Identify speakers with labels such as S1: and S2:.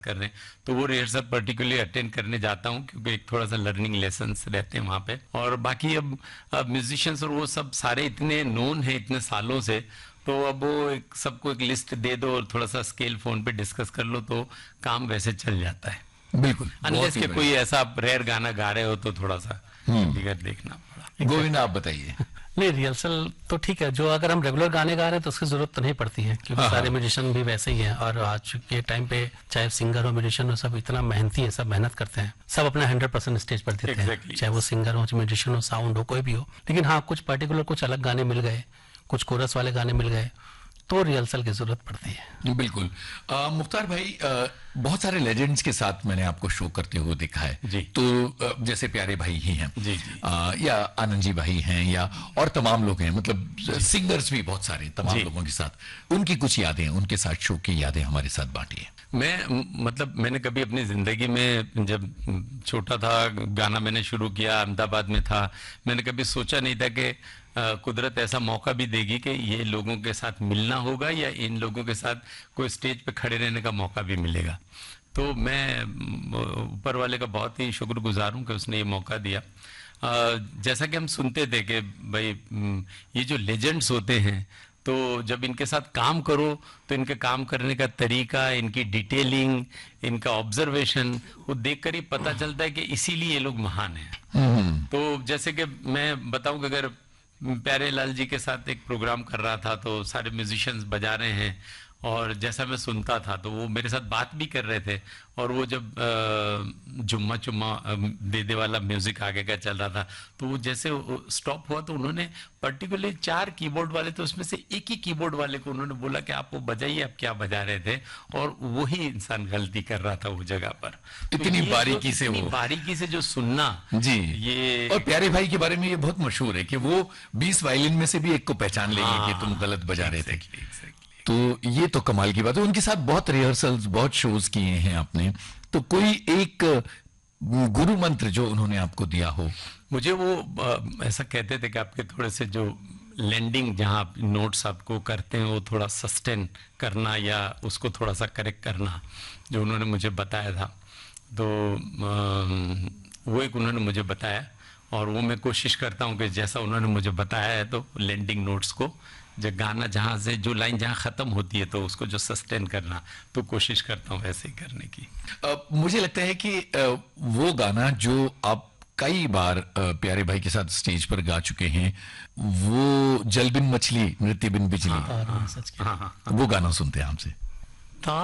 S1: कर रहे हैं, तो वो रिहर्सल पर्टिकुलरली अटेंड करने जाता हूँ क्योंकि एक थोड़ा सा लर्निंग लेसन्स रहते हैं वहाँ पे। और बाकी अब म्यूजिशियंस और वो सब सारे इतने नोन है इतने सालों से, तो अब वो एक सबको एक लिस्ट दे दो और थोड़ा सा स्केल फोन पे डिस्कस कर लो तो काम वैसे चल जाता है।
S2: बिल्कुल,
S1: अनलेस
S2: बहुत ही
S1: के
S2: बढ़िया।
S1: कोई ऐसा रेयर गाना गा रहे हो तो थोड़ा सा दिक्कत देखना पड़ा।
S2: गोविंद, आप बताइए।
S3: नहीं, रिहर्सल तो ठीक है, जो अगर हम रेगुलर गाने गा रहे हैं तो उसकी जरूरत तो नहीं पड़ती है, क्योंकि सारे म्यूजिशियन भी वैसे ही हैं। और आज के टाइम पे चाहे सिंगर हो म्यूजिशियन हो, सब इतना मेहनती है, सब मेहनत करते हैं, सब अपना 100% स्टेज पर देते हैं, चाहे वो सिंगर हो, म्यूजिशियन हो, साउंड हो, कोई भी हो। लेकिन हाँ, कुछ पर्टिकुलर कुछ अलग गाने मिल गए, कुछ कोरस वाले गाने मिल गए तो रिहर्सल की जरूरत पड़ती है।
S2: बिल्कुल। मुख्तार भाई, बहुत सारे लेजेंड्स के साथ मैंने आपको शो करते हुए देखा है
S1: जी।
S2: तो जैसे प्यारे भाई ही हैं
S1: जी, जी।
S2: या आनंद जी भाई हैं या और तमाम लोग हैं, मतलब सिंगर्स भी बहुत सारे तमाम लोगों के साथ, उनकी कुछ यादें, उनके साथ शो की यादें हमारे साथ बांटिए।
S1: मैंने कभी अपनी जिंदगी में जब छोटा था गाना मैंने शुरू किया, अहमदाबाद में था, मैंने कभी सोचा नहीं था कि कुदरत ऐसा मौका भी देगी कि ये लोगों के साथ मिलना होगा या इन लोगों के साथ कोई स्टेज पे खड़े रहने का मौका भी मिलेगा। तो मैं ऊपर वाले का बहुत ही शुक्रगुजार हूँ कि उसने ये मौका दिया। जैसा कि हम सुनते थे कि भाई ये जो लेजेंड्स होते हैं, तो जब इनके साथ काम करो तो इनके काम करने का तरीका, इनकी डिटेलिंग, इनका ऑब्जर्वेशन, वो देखकर ही पता चलता है कि इसीलिए ये लोग महान हैं। तो जैसे कि मैं बताऊं कि अगर प्यारे लाल जी के साथ एक प्रोग्राम कर रहा था तो सारे म्यूजिशियंस बजा रहे हैं और जैसा मैं सुनता था तो वो मेरे साथ बात भी कर रहे थे, और वो जब जुम्मा चुम्मा दे दे वाला म्यूजिक आगे का चल रहा था तो वो जैसे स्टॉप हुआ तो उन्होंने पर्टिकुलरली 4 कीबोर्ड वाले, तो उसमें से एक ही कीबोर्ड वाले को उन्होंने बोला कि आप वो बजाइए, आप क्या बजा रहे थे, और वही इंसान गलती कर रहा था वो जगह पर।
S2: इतनी बारीकी से,
S1: इतनी बारीकी से जो सुनना
S2: जी।
S1: ये
S2: और प्यारे भाई के बारे में ये बहुत मशहूर है कि वो 20 वायलिन में से भी एक को पहचान लेंगे कि तुम गलत बजा रहे थे। तो ये तो कमाल की बात है। उनके साथ बहुत रिहर्सल्स, बहुत शोज किए हैं आपने, तो कोई एक गुरु मंत्र जो उन्होंने आपको दिया हो?
S1: मुझे वो ऐसा कहते थे कि आपके थोड़े से जो लैंडिंग, जहाँ आप नोट्स आपको करते हैं, वो थोड़ा सस्टेन करना या उसको थोड़ा सा करेक्ट करना, जो उन्होंने मुझे बताया था। तो वो एक उन्होंने मुझे बताया और वो मैं कोशिश करता हूँ कि जैसा उन्होंने मुझे बताया है तो लैंडिंग नोट्स को, जब गाना जहाँ से जो लाइन जहाँ खत्म होती है तो उसको जो सस्टेन करना, तो कोशिश करता हूँ ऐसे ही करने की।
S2: मुझे लगता है कि वो गाना जो आप कई बार प्यारे भाई के साथ स्टेज पर गा चुके हैं, वो जल बिन मछली मृत्यु बिन बिजली,
S3: सच
S2: वो गाना सुनते हैं हमसे।